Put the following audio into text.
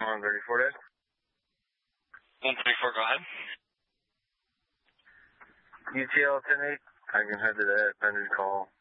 134 dead. 134, go ahead. UTL 10-8, I can head to that pending call.